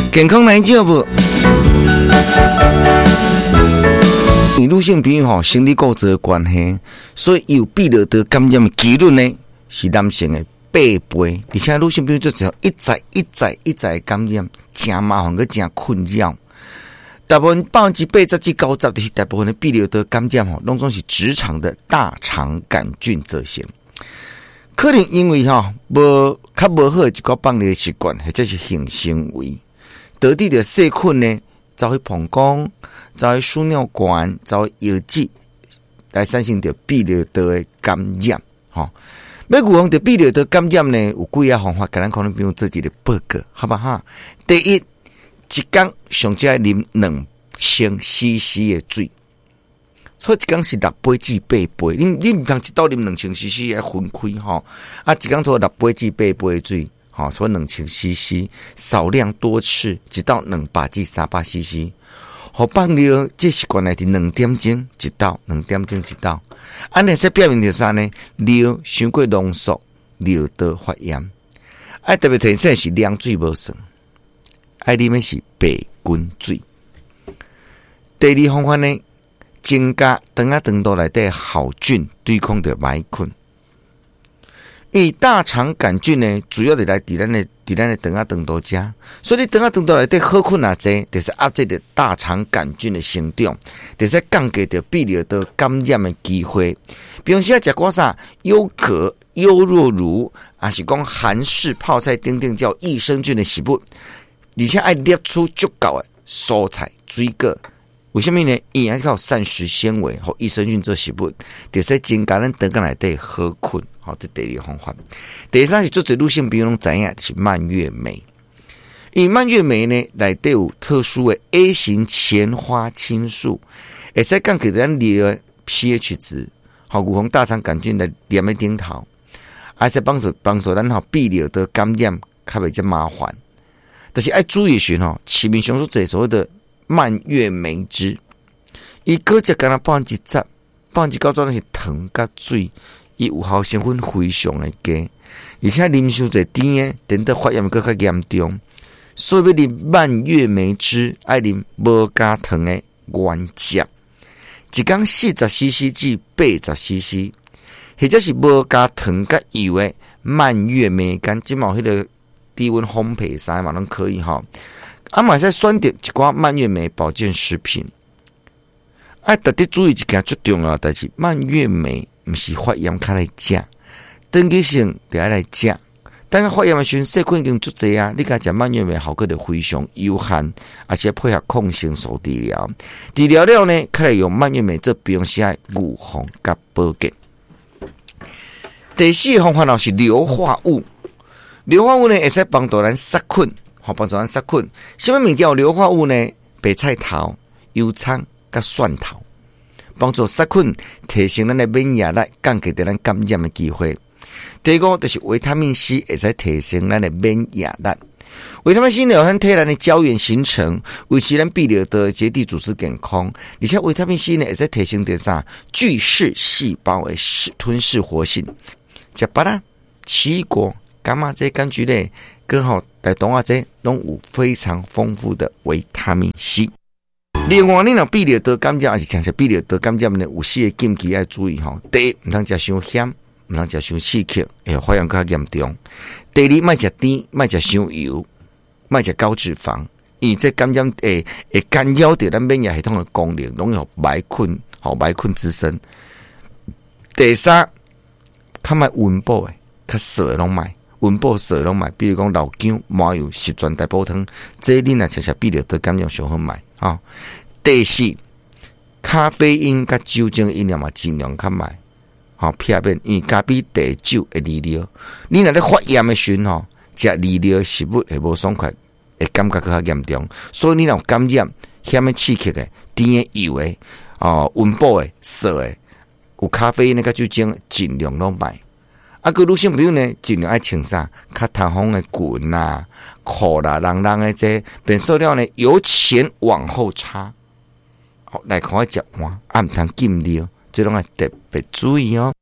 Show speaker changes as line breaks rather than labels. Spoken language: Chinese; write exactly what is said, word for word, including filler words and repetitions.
健康来照不？女性朋友吼，生理构造的关系，所以有泌尿道感染的几率呢是男性的八倍，而且女性朋友就只要一再一再一再感染，真麻烦，佮真困扰。大部分百分之八十至九十，就是大部分的泌尿道感染吼，拢总是直肠的大肠杆菌造成。可能因为吼无较无好的一个放尿习惯，或者是性行为，导致的细菌呢走去膀胱，走去输尿管，走去腰子，来产生着泌尿道的感染。吼，要预防着泌尿道感染呢，有几个方法，甲咱可能不用做一个报告，好不好？第一，一天上少要啉两千 C C 的水，所以一天是六杯至八杯。你你唔通一道啉两千 C C 来分开吼，啊，一天做六杯至八杯水，吼，所以两千 C C， 少量多次，一道两百至三百 C C。好放尿这习惯来伫两点钟一道，两点钟一道。安尼说表明着啥呢？尿伤过浓缩，尿道发炎。爱特别提醒是凉水无算。爱啉的是白滚水。第二方法呢，增加肠仔肠道内底好菌，对抗着歹菌。因为大肠杆菌呢，主要是来伫咱的伫咱的肠仔肠道遮，所以你肠仔肠道内底好菌啊侪，就是压制着大肠杆菌的生长，就是降低着泌尿道感染的机会。比如说食过啥优格、优酪乳，还是讲韩式泡菜等等叫益生菌的食物。而且爱摄取足够的蔬菜、水果，为什么呢？因为靠膳食纤维和益生菌做食物，就是增加咱肠内底好菌。好，这第二方法。第三是做侪女性朋友拢知影是蔓越莓，因为蔓越莓呢内底有特殊的 A 型前花青素，会使降低咱尿的 pH 值，好预防大肠杆菌来黏在顶头，而且帮助帮助咱吼泌尿道感染较袂遮麻烦。但是要注意选吼，市面上所做所谓的蔓越莓汁，伊果只干那百分之十、百分之九十那是糖甲水，伊有效成分非常的低，而且啉伤侪甜的，等到发炎更较严重。所以要啉蔓越莓汁，爱啉无加糖的原汁，一天四十 C C 至八十 C C， 或者是无加糖甲油的蔓越莓干，即毛迄个。低温烘焙啥嘛拢可以哈，啊嘛再选择一寡蔓越莓保健食品。爱特别注意一件最重要的代志，蔓越莓毋是发炎较来食，长期性就爱来食。等发炎的时阵，细菌已经足侪啊，你甲食蔓越莓效果就非常有限，而且配合抗生素治疗。治疗了呢，可以用蔓越莓做平时的预防甲保健。第四个方法呢是硫化物。硫化物呢，会使帮助咱杀菌，好帮助咱杀菌。什么物件有硫化物呢？白菜头、油葱、甲蒜头，帮助杀菌，提升咱的免疫力，降低咱感染的机会。第五就是维他命 C， 会使提升咱的免疫力。维他命 C 呢，有咱体内的胶原形成，维持咱泌尿道结缔组织健康。而且维他命 C 呢，会使提升点啥？巨噬细胞的吞噬活性。食巴拉、奇异果。柑仔这柑橘类，跟好在东亚这拢有非常丰富的维他命 C。另外，你若泌尿道感染，还是像是泌尿道感染呢，有四个禁忌要注意吼。第一，唔通食伤咸，唔通食伤刺激，会发炎更加严重。第二，莫食甜，莫食伤油，莫食高脂肪，因为这感染会会干扰到咱免疫系统的功能，容易有歹菌，好歹菌滋生。第三，较莫温补的，较涩的拢卖。温补色拢买，比如讲老姜、麻油、十全大补汤，这你若吃吃泌尿道感染上好买啊、哦。第四，咖啡因甲酒精饮料嘛，尽量较买，好避免因为咖啡地酒会利尿。你若咧发炎的时候，食利尿食物会无爽快，会感觉更加严重。所以你若感染咸的、刺激的、甜的、油的、哦温补的、涩的，有咖啡因甲酒精，尽量拢买。啊，个女性朋友呢，尽量爱穿啥？较透风的裙啦、裤啦、人人的这变塑料呢，由前往后插，好来看我食完，啊唔通浸尿，这拢要特别注意哦。